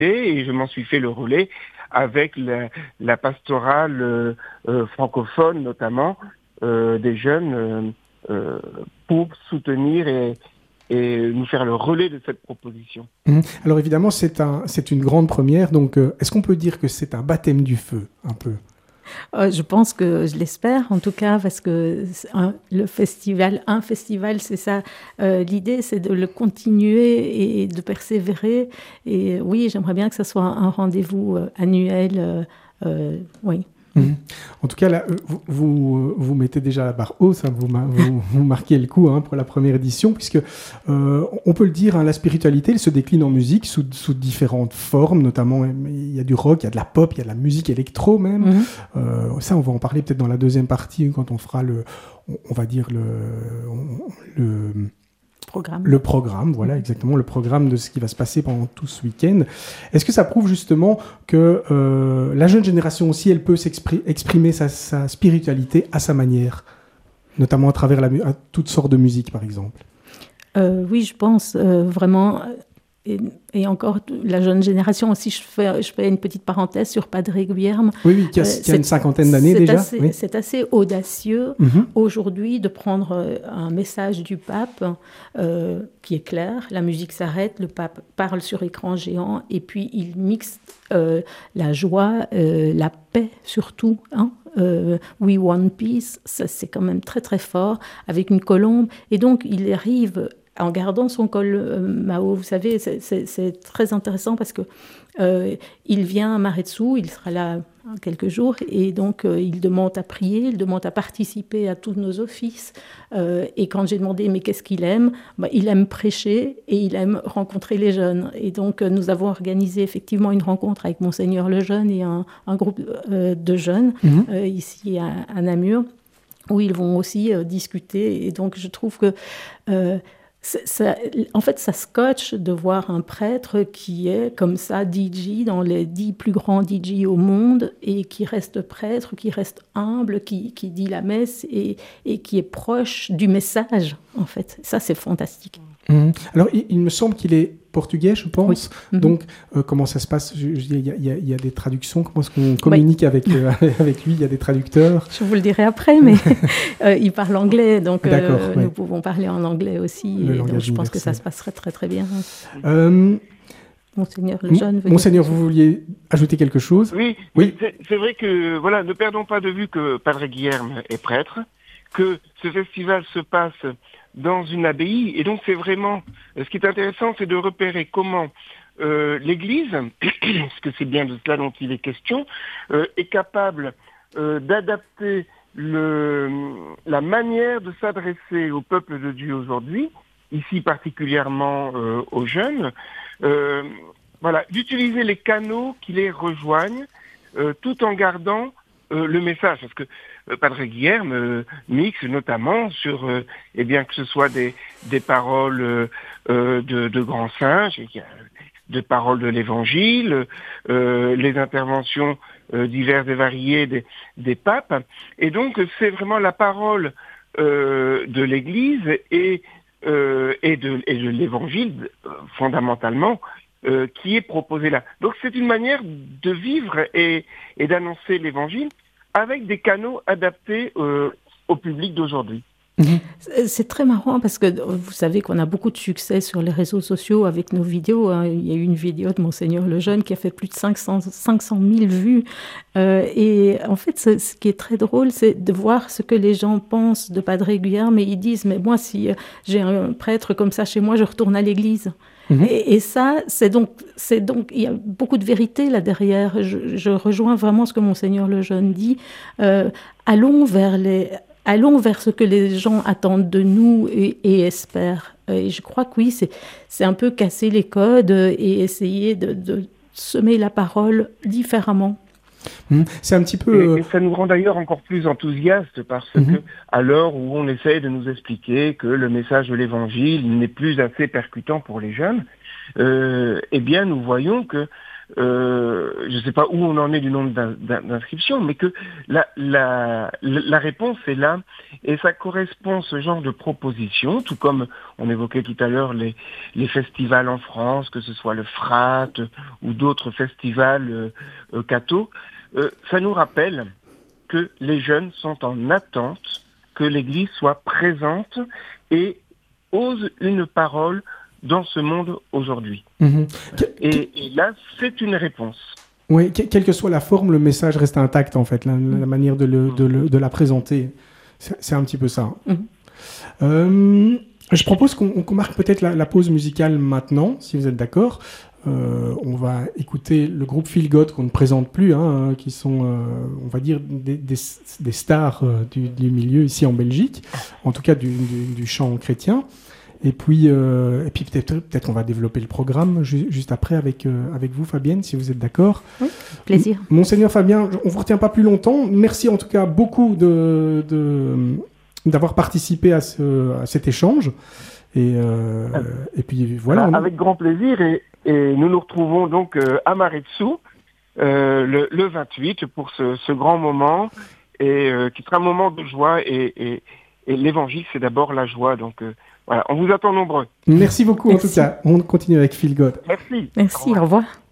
et je m'en suis fait le relais avec la pastorale francophone notamment des jeunes pour soutenir et nous faire le relais de cette proposition. Alors évidemment, c'est une grande première, donc est-ce qu'on peut dire que c'est un baptême du feu, un peu ? Je pense que je l'espère, en tout cas, parce que un festival, c'est ça. L'idée, c'est de le continuer et de persévérer. Et oui, j'aimerais bien que ce soit un rendez-vous annuel. Oui. En tout cas, là, vous mettez déjà la barre haute, vous marquez le coup pour la première édition, puisque on peut le dire, la spiritualité, elle se décline en musique sous différentes formes, notamment il y a du rock, il y a de la pop, il y a de la musique électro même. Ça, on va en parler peut-être dans la deuxième partie, quand on fera on va dire le programme, voilà, exactement, le programme de ce qui va se passer pendant tout ce week-end. Est-ce que ça prouve justement que la jeune génération aussi, elle peut exprimer sa spiritualité à sa manière, notamment à travers toutes sortes de musique, par exemple? Oui, je pense vraiment... Et encore, la jeune génération aussi, je fais une petite parenthèse sur Padre Guilherme. Oui, qui a une cinquantaine d'années déjà. C'est assez audacieux aujourd'hui de prendre un message du pape qui est clair. La musique s'arrête, le pape parle sur écran géant et puis il mixe la joie, la paix surtout. We want peace, ça, c'est quand même très très fort, avec une colombe. Et donc, il arrive... en gardant son col Mao, vous savez, c'est très intéressant parce que il vient à Maretsu, il sera là quelques jours, et donc il demande à prier, il demande à participer à tous nos offices. Et quand j'ai demandé mais qu'est-ce qu'il aime, il aime prêcher et il aime rencontrer les jeunes. Et donc nous avons organisé effectivement une rencontre avec Monseigneur Lejeune et un groupe de jeunes ici à Namur, où ils vont aussi discuter. Et donc je trouve que en fait, ça scotche de voir un prêtre qui est comme ça DJ dans les 10 plus grands DJ au monde et qui reste prêtre, qui reste humble, qui dit la messe et qui est proche du message, en fait. Ça, c'est fantastique. Alors, il me semble qu'il est portugais, je pense. Oui. Donc, comment ça se passe? Il y a des traductions. Comment est-ce qu'on communique avec lui? Il y a des traducteurs. Je vous le dirai après, mais il parle anglais, donc nous pouvons parler en anglais aussi. Donc, je pense que ça se passerait très, très bien. Monseigneur Lejeune. Monseigneur, vous vouliez ajouter quelque chose? Oui. C'est vrai que, voilà, ne perdons pas de vue que Padre Guilherme est prêtre, que ce festival se passe dans une abbaye, et donc c'est vraiment, ce qui est intéressant, c'est de repérer comment l'Église, parce que c'est bien de cela dont il est question, est capable d'adapter la manière de s'adresser au peuple de Dieu aujourd'hui, ici particulièrement aux jeunes, d'utiliser les canaux qui les rejoignent, tout en gardant le message, parce que Padre Guilherme mixe notamment sur, que ce soit des paroles de grands saints, des paroles de l'Évangile, les interventions diverses et variées des papes, et donc c'est vraiment la parole de l'Église et de l'Évangile fondamentalement qui est proposée là. Donc c'est une manière de vivre et d'annoncer l'Évangile avec des canaux adaptés au public d'aujourd'hui. C'est très marrant parce que vous savez qu'on a beaucoup de succès sur les réseaux sociaux avec nos vidéos. Il y a eu une vidéo de Monseigneur Lejeune qui a fait plus de 500 000 vues. Et en fait, ce qui est très drôle, c'est de voir ce que les gens pensent de Padre Guilherme. Et ils disent, mais moi, si j'ai un prêtre comme ça chez moi, je retourne à l'église. Et ça, c'est donc, il y a beaucoup de vérité là derrière. Je rejoins vraiment ce que Monseigneur Lejeune dit. Allons vers ce que les gens attendent de nous et espèrent. Et je crois que oui, c'est un peu casser les codes et essayer de semer la parole différemment. C'est un petit peu... Et ça nous rend d'ailleurs encore plus enthousiastes parce que, à l'heure où on essaie de nous expliquer que le message de l'Évangile n'est plus assez percutant pour les jeunes, nous voyons que je ne sais pas où on en est du nombre d'inscriptions, mais que la réponse est là, et ça correspond, ce genre de proposition, tout comme on évoquait tout à l'heure les festivals en France, que ce soit le FRAT ou d'autres festivals catho, ça nous rappelle que les jeunes sont en attente que l'Église soit présente et ose une parole dans ce monde aujourd'hui. Et là, c'est une réponse. Oui, quelle que soit la forme, le message reste intact, en fait, la manière de la présenter. C'est un petit peu ça. Je propose qu'on marque peut-être la pause musicale maintenant, si vous êtes d'accord. On va écouter le groupe Feel God qu'on ne présente plus, qui sont, on va dire, des stars du milieu ici en Belgique, en tout cas du chant chrétien. Et puis peut-être on va développer le programme juste après avec vous, Fabienne, si vous êtes d'accord. Oui, plaisir. Monseigneur Fabien, on ne vous retient pas plus longtemps. Merci en tout cas beaucoup d'avoir participé à cet échange. Et puis voilà. Avec grand plaisir. Et nous nous retrouvons donc à Maretsou le 28 pour ce grand moment, et qui sera un moment de joie. Et l'évangile, c'est d'abord la joie. Donc voilà, on vous attend nombreux. Merci beaucoup. En tout cas. On continue avec Feel God. Merci. Merci, au revoir.